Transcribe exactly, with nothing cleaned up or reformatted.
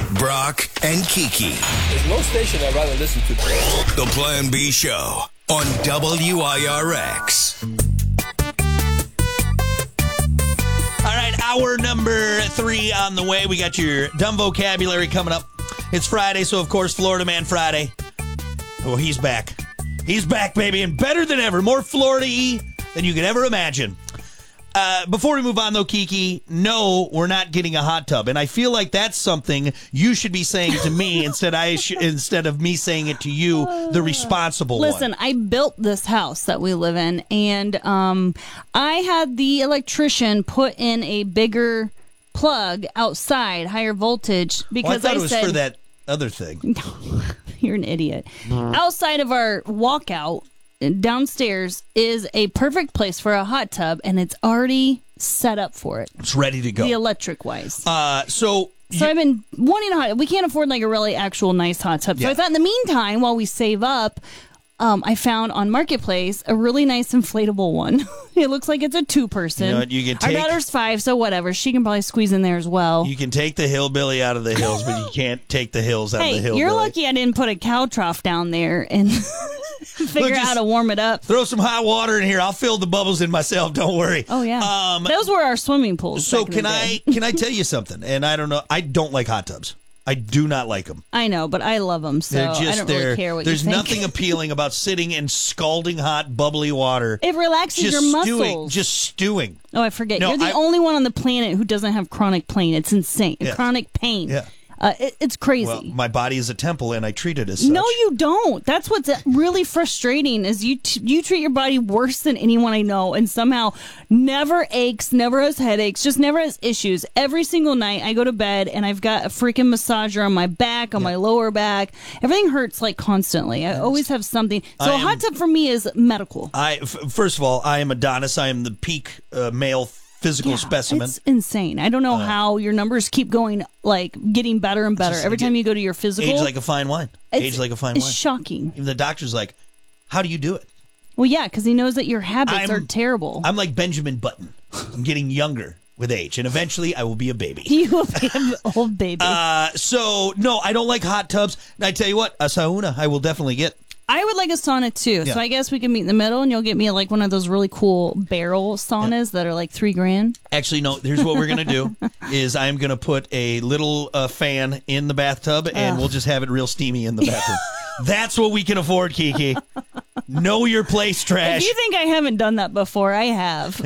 Brock and Kiki. There's no station I'd rather listen to. The Plan B Show on W I R X. All right, hour number three on the way. We got your dumb vocabulary coming up. It's Friday, so of course, Florida Man Friday. Oh, he's back. He's back, baby, and better than ever. More Florida-y than you could ever imagine. Uh, before we move on, though, Kiki, no, we're not getting a hot tub. And I feel like that's something you should be saying to me instead I sh- instead of me saying it to you, the responsible Listen, one. I built this house that we live in, and um, I had the electrician put in a bigger plug outside, higher voltage, because well, I thought I it was said, for that other thing. You're an idiot. Outside of our walkout, downstairs is a perfect place for a hot tub, and it's already set up for it. It's ready to go. The electric wise. Uh, so... So you- I've been wanting a hot. We can't afford like a really actual nice hot tub. So Yeah. I thought in the meantime, while we save up, um, I found on Marketplace a really nice inflatable one. It looks like it's a two person. You know what, you can Our take- daughter's five, so whatever. She can probably squeeze in there as well. You can take the hillbilly out of the hills, but you can't take the hills out of the Hey, hillbilly. you're lucky I didn't put a cow trough down there and figure Look, out just how to warm it up. Throw some hot water in here. I'll fill the bubbles in myself. Don't worry. Oh yeah, Um, those were our swimming pools. so back in can the I day. can I tell you something? And I don't know. I don't like hot tubs. I do not like them. I know, but I love them, so They're just I don't there. really care what There's you think. nothing appealing about sitting in scalding hot, bubbly water. It relaxes just your stewing, muscles. just stewing. Oh, I forget. No, You're the I- only one on the planet who doesn't have chronic pain. It's insane. Yeah. Chronic pain. Yeah. Uh, it, it's crazy. Well, my body is a temple, and I treat it as such. No, you don't. That's what's really frustrating is you t- you treat your body worse than anyone I know, and somehow never aches, never has headaches, just never has issues. Every single night I go to bed and I've got a freaking massager on my back, on my lower back. Everything hurts like constantly. I always have something. So I a hot am- tub for me is medical. I f- first of all, I am Adonis. I am the peak uh, male physical Yeah, specimen. It's insane. I don't know how your numbers keep going, like getting better and better just every like time it- you go to your physical. Age like a fine wine. it's, Age like a fine it's wine. shocking. Even the doctor's like, "How do you do it?" Well, yeah, because he knows that your habits I'm- are terrible. I'm like Benjamin Button. I'm getting younger with age, and eventually I will be a baby. You will be an old baby. Uh, so no, I don't like hot tubs. And I tell you what, a sauna I will definitely get. I would like a sauna too. Yeah. So I guess we can meet in the middle, and you'll get me like one of those really cool barrel saunas that are like three grand. Actually, no. Here's what we're gonna do: is I'm gonna put a little uh, fan in the bathtub, and Ugh. we'll just have it real steamy in the bathroom. That's what we can afford, Kiki. Know your place, trash. If you think I haven't done that before, I have.